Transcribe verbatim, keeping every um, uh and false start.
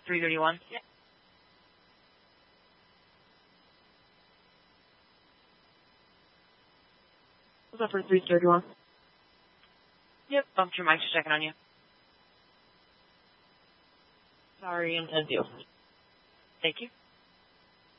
three thirty-one. Yep. What's up for three thirty-one? Yep, bumped your mic, just checking on you. Sorry, and thank you. Thank you.